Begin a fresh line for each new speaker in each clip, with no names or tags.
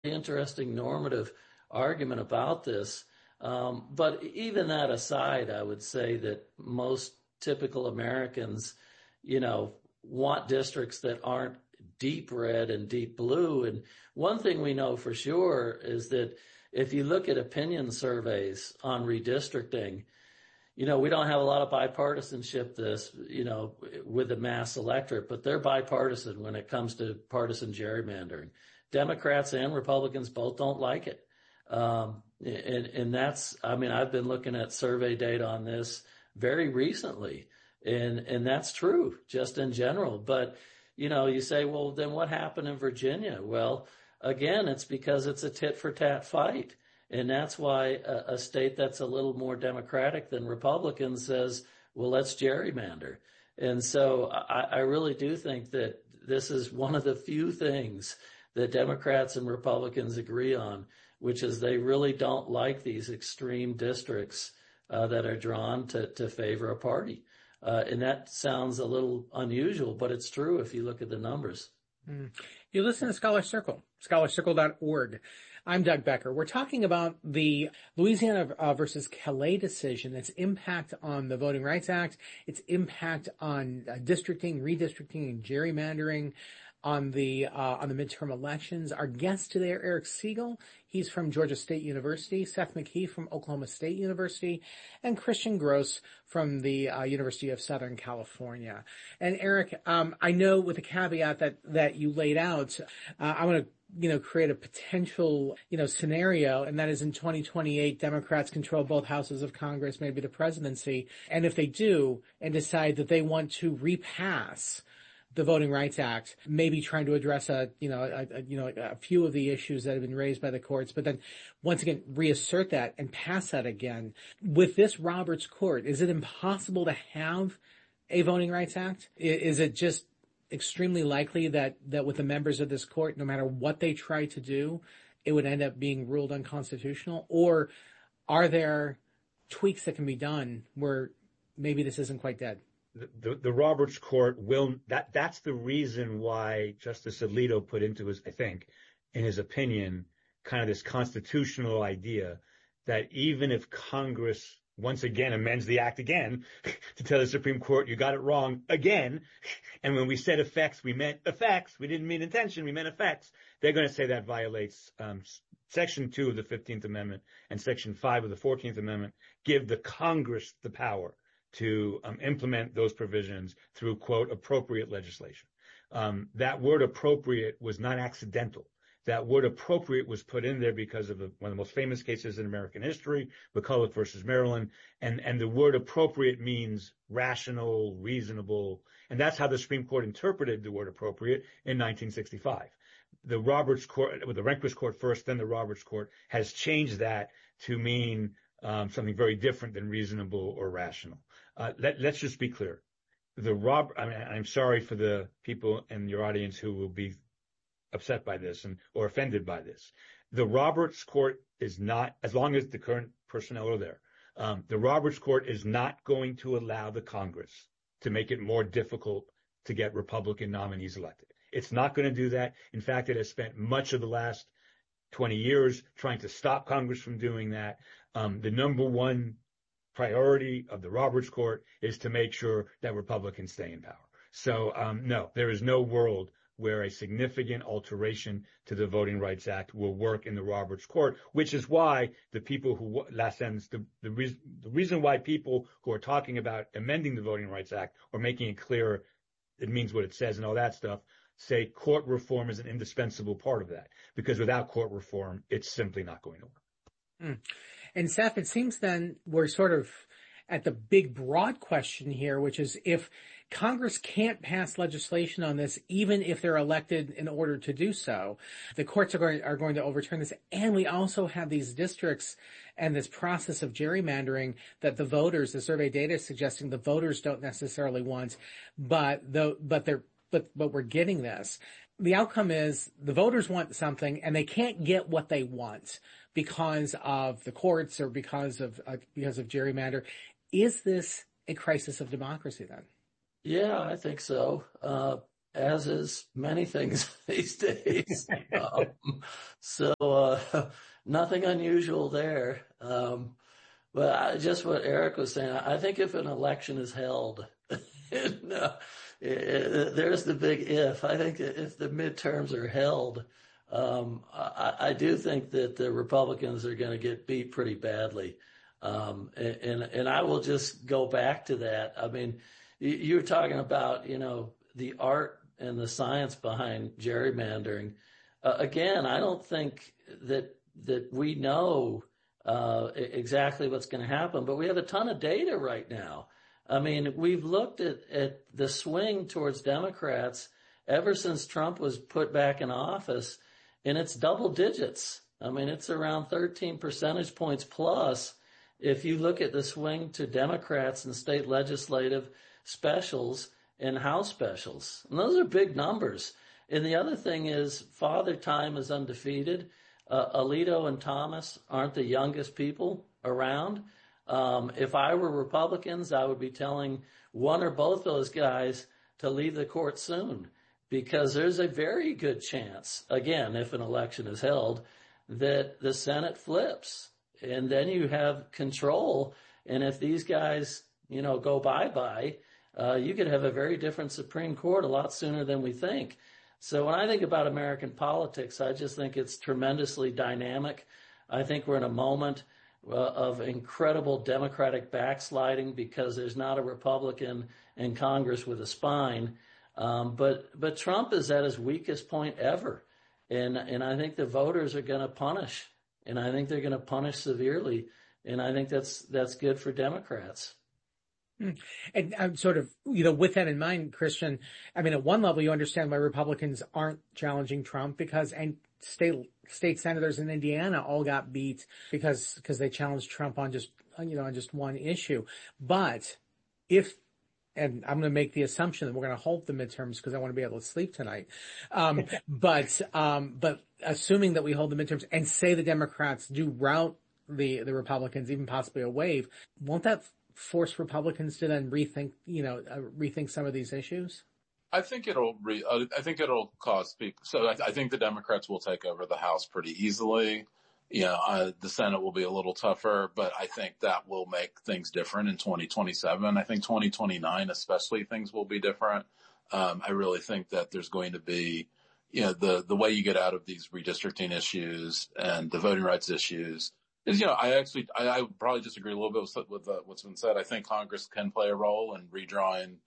interesting normative argument about this. But even that aside, I would say that most typical Americans, want districts that aren't deep red and deep blue. And one thing we know for sure is that if you look at opinion surveys on redistricting, we don't have a lot of bipartisanship with the mass electorate, but they're bipartisan when it comes to partisan gerrymandering. Democrats and Republicans both don't like it. And that's, I've been looking at survey data on this very recently, and that's true just in general. But, you say, well, then what happened in Virginia? Well, again, it's because it's a tit for tat fight. And that's why a state that's a little more Democratic than Republican says, well, let's gerrymander. And so I really do think that this is one of the few things that Democrats and Republicans agree on, which is they really don't like these extreme districts that are drawn to favor a party. And that sounds a little unusual, but it's true if you look at the numbers.
You listen to Scholar Circle, scholarcircle.org. I'm Doug Becker. We're talking about the Louisiana versus Calais decision, its impact on the Voting Rights Act, its impact on districting, redistricting, and gerrymandering, on the midterm elections. Our guest today are Eric Siegel. He's from Georgia State University, Seth McKee from Oklahoma State University, and Christian Gross from the University of Southern California. And Eric, I know with the caveat that you laid out, I want to create a potential, scenario, and that is in 2028, Democrats control both houses of Congress, maybe the presidency. And if they do and decide that they want to repass the Voting Rights Act, maybe trying to address a few of the issues that have been raised by the courts, but then once again reassert that and pass that again. With this Roberts Court, is it impossible to have a Voting Rights Act? Is it just extremely likely that with the members of this court, no matter what they try to do, it would end up being ruled unconstitutional? Or are there tweaks that can be done where maybe this isn't quite dead?
The Roberts Court that's the reason why Justice Alito put into his, I think, in his opinion, kind of this constitutional idea that even if Congress once again amends the act again to tell the Supreme Court, you got it wrong again, and when we said effects, we meant effects, we didn't mean intention, we meant effects, they're going to say that violates Section 2 of the 15th Amendment and Section 5 of the 14th Amendment, give the Congress the power to implement those provisions through, quote, appropriate legislation. That word appropriate was not accidental. That word appropriate was put in there because of one of the most famous cases in American history, McCulloch versus Maryland. And the word appropriate means rational, reasonable. And that's how the Supreme Court interpreted the word appropriate in 1965. The Roberts Court, with the Rehnquist Court first, then the Roberts Court, has changed that to mean something very different than reasonable or rational. Let's just be clear. I'm sorry for the people in your audience who will be upset by this or offended by this. The Roberts Court is not, as long as the current personnel are there, the Roberts Court is not going to allow the Congress to make it more difficult to get Republican nominees elected. It's not going to do that. In fact, it has spent much of the last 20 years trying to stop Congress from doing that. The number one priority of the Roberts Court is to make sure that Republicans stay in power. So, no, there is no world where a significant alteration to the Voting Rights Act will work in the Roberts Court, which is why the people who, last sentence, the reason why people who are talking about amending the Voting Rights Act or making it clear it means what it says and all that stuff, say court reform is an indispensable part of that, because without court reform, it's simply not going to work.
And Seth, it seems then we're sort of at the big broad question here, which is if Congress can't pass legislation on this, even if they're elected in order to do so, the courts are going to overturn this. And we also have these districts and this process of gerrymandering that the voters, the survey data is suggesting the voters don't necessarily want, but we're getting this. The outcome is the voters want something and they can't get what they want because of the courts or because of gerrymander. Is this a crisis of democracy then?
Yeah, I think so. as is many things these days. So nothing unusual there. But just what Eric was saying, I think if an election is held, there's the big if. I think if the midterms are held, I do think that the Republicans are going to get beat pretty badly. And I will just go back to that. I mean, you were talking about, the art and the science behind gerrymandering. Again, I don't think that we know exactly what's going to happen, but we have a ton of data right now. I mean, we've looked at the swing towards Democrats ever since Trump was put back in office, and it's double digits. I mean, it's around 13 percentage points plus if you look at the swing to Democrats in state legislative specials and House specials. And those are big numbers. And the other thing is Father Time is undefeated. Alito and Thomas aren't the youngest people around. If I were Republicans, I would be telling one or both those guys to leave the court soon, because there's a very good chance, again, if an election is held, that the Senate flips, and then you have control. And if these guys, go bye-bye, you could have a very different Supreme Court a lot sooner than we think. So when I think about American politics, I just think it's tremendously dynamic. I think we're in a moment of incredible Democratic backsliding because there's not a Republican in Congress with a spine. But Trump is at his weakest point ever. And I think the voters are going to punish. And I think they're going to punish severely. And I think that's good for Democrats.
And I'm sort of, with that in mind, Christian, I mean, at one level, you understand why Republicans aren't challenging Trump and state senators in Indiana all got beat because they challenged Trump on just one issue. But and I'm going to make the assumption that we're going to hold the midterms because I want to be able to sleep tonight. But assuming that we hold the midterms and say the Democrats do rout the Republicans, even possibly a wave, won't that force Republicans to then rethink some of these issues?
I think it'll cause people. So I think the Democrats will take over the House pretty easily. The Senate will be a little tougher, but I think that will make things different in 2027. I think 2029, especially, things will be different. I really think that there's going to be, the way you get out of these redistricting issues and the voting rights issues is, I probably disagree a little bit with what's been said. I think Congress can play a role in rewriting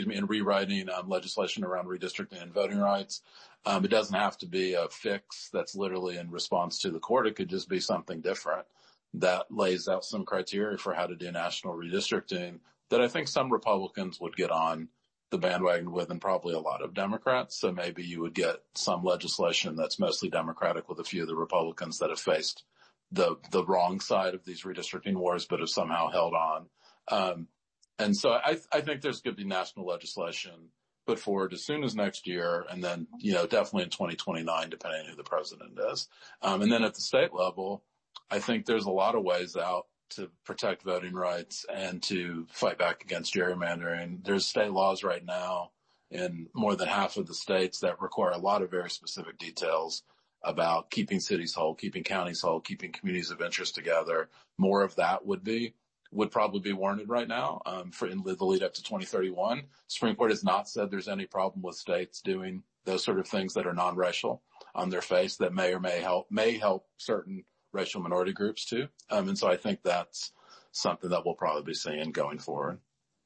legislation around redistricting and voting rights. It doesn't have to be a fix that's literally in response to the court. It could just be something different that lays out some criteria for how to do national redistricting that I think some Republicans would get on the bandwagon with, and probably a lot of Democrats. So maybe you would get some legislation that's mostly Democratic with a few of the Republicans that have faced the wrong side of these redistricting wars, but have somehow held on. And so I think there's going to be national legislation put forward as soon as next year, and then, definitely in 2029, depending on who the president is. And then at the state level, I think there's a lot of ways out to protect voting rights and to fight back against gerrymandering. There's state laws right now in more than half of the states that require a lot of very specific details about keeping cities whole, keeping counties whole, keeping communities of interest together. More of that would probably be warranted right now, in the lead up to 2031. Supreme Court has not said there's any problem with states doing those sort of things that are non-racial on their face that may or may help certain racial minority groups too. And so I think that's something that we'll probably be seeing going forward.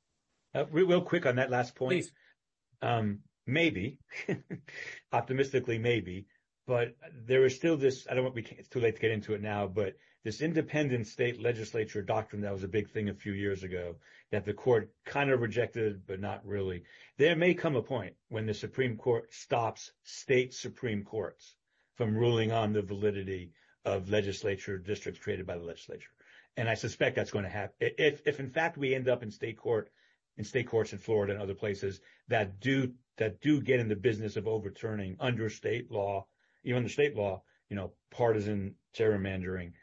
Real quick on that last point.
Please.
Maybe, optimistically maybe, but there is still this, it's too late to get into it now, but this independent state legislature doctrine that was a big thing a few years ago that the court kind of rejected, but not really. There may come a point when the Supreme Court stops state Supreme Courts from ruling on the validity of legislature districts created by the legislature. And I suspect that's going to happen. If in fact we end up in state courts in Florida and other places that do get in the business of overturning under state law, even under state law, partisan gerrymandering,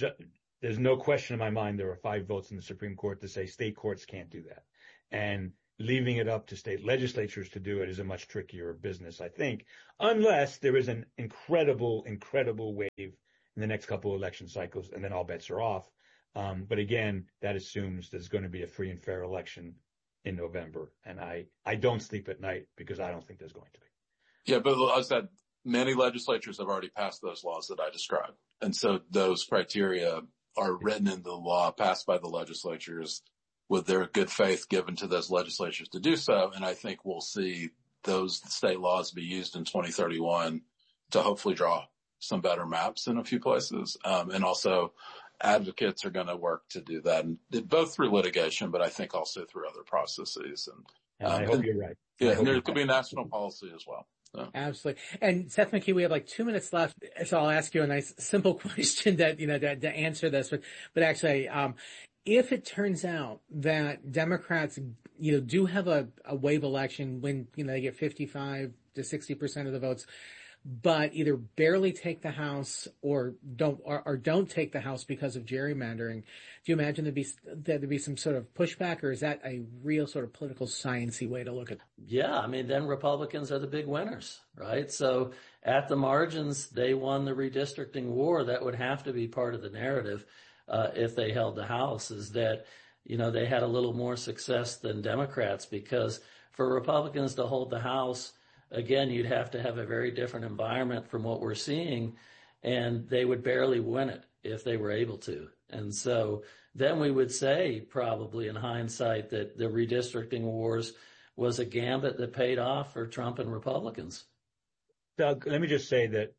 there's no question in my mind there are 5 votes in the Supreme Court to say state courts can't do that. And leaving it up to state legislatures to do it is a much trickier business, I think, unless there is an incredible wave in the next couple of election cycles, and then all bets are off. But again, that assumes there's going to be a free and fair election in November. And I don't sleep at night because I don't think there's going to be.
Yeah, but as I said, many legislatures have already passed those laws that I described. And so those criteria are written into the law passed by the legislatures with their good faith given to those legislatures to do so. And I think we'll see those state laws be used in 2031 to hopefully draw some better maps in a few places. And also advocates are going to work to do that, and both through litigation, but I think also through other processes.
And I hope you're right.
Yeah, and there could be national policy as well. So.
Absolutely. And Seth McKee, we have like 2 minutes left, so I'll ask you a nice, simple question that, to answer this. But actually, if it turns out that Democrats, do have a wave election when, they get 55 to 60% of the votes, but either barely take the House or don't take the House because of gerrymandering, do you imagine there'd be some sort of pushback, or is that a real sort of political sciencey way to look at it?
Yeah, I mean, then Republicans are the big winners, right? So at the margins, they won the redistricting war. That would have to be part of the narrative if they held the House, is that, they had a little more success than Democrats, because for Republicans to hold the House, again, you'd have to have a very different environment from what we're seeing, and they would barely win it if they were able to. And so then we would say, probably in hindsight, that the redistricting wars was a gambit that paid off for Trump and Republicans.
Doug, let me just say that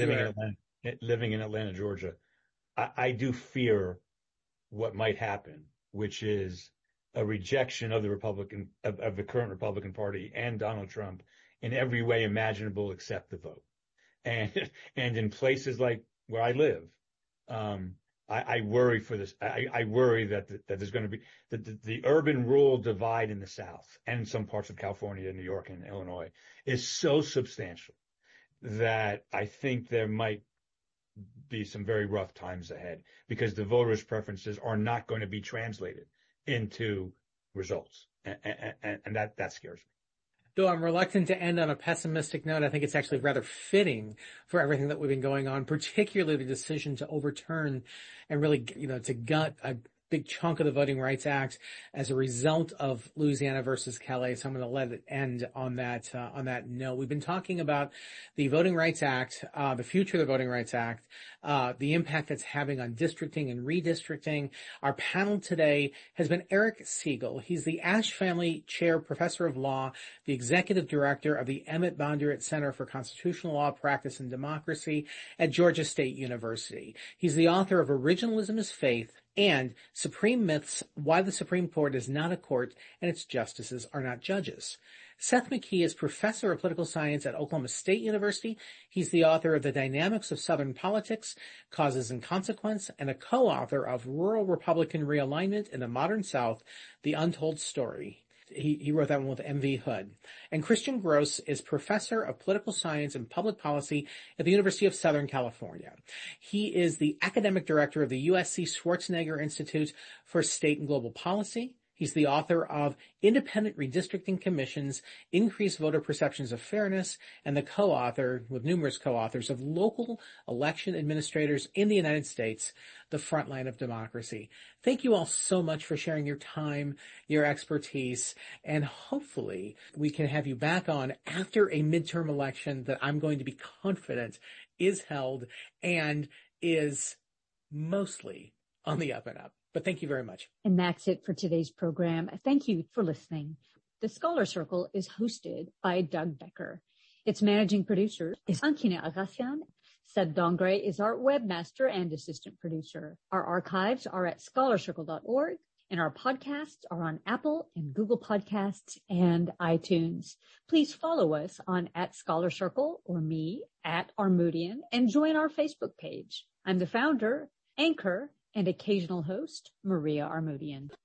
living in Atlanta, Georgia, I do fear what might happen, which is a rejection of the current Republican Party and Donald Trump in every way imaginable except the vote. And in places like where I live, I worry for this. I worry that there's going to be the urban rural divide in the South and in some parts of California, New York, and Illinois is so substantial that I think there might be some very rough times ahead, because the voters' preferences are not going to be translated into results. And that scares me.
Though I'm reluctant to end on a pessimistic note, I think it's actually rather fitting for everything that we've been going on, particularly the decision to overturn and really, to gut a big chunk of the Voting Rights Act as a result of Louisiana versus Calais. So I'm going to let it end on that note. We've been talking about the Voting Rights Act, the future of the Voting Rights Act, the impact it's having on districting and redistricting. Our panel today has been Eric Siegel. He's the Ashe Family Chair, Professor of Law, the Executive Director of the Emmett Bondurant Center for Constitutional Law, Practice, and Democracy at Georgia State University. He's the author of Originalism is Faith and Supreme Myths, Why the Supreme Court is Not a Court and Its Justices Are Not Judges. Seth McKee is Professor of Political Science at Oklahoma State University. He's the author of The Dynamics of Southern Politics, Causes and Consequence, and a co-author of Rural Republican Realignment in the Modern South, The Untold Story. He wrote that one with M.V. Hood. And Christian Gross is Professor of Political Science and Public Policy at the University of Southern California. He is the Academic Director of the USC Schwarzenegger Institute for State and Global Policy. He's the author of Independent Redistricting Commissions, Increased Voter Perceptions of Fairness, and the co-author, with numerous co-authors, of Local Election Administrators in the United States, The Frontline of Democracy. Thank you all so much for sharing your time, your expertise, and hopefully we can have you back on after a midterm election that I'm going to be confident is held and is mostly on the up and up. But thank you very much.
And that's it for today's program. Thank you for listening. The Scholar Circle is hosted by Doug Becker. Its managing producer is Ankina Agassian. Seb Dongre is our webmaster and assistant producer. Our archives are at scholarcircle.org, and our podcasts are on Apple and Google Podcasts and iTunes. Please follow us on @ScholarCircle or me @Armoudian, and join our Facebook page. I'm the founder, anchor, and occasional host, Maria Armoudian.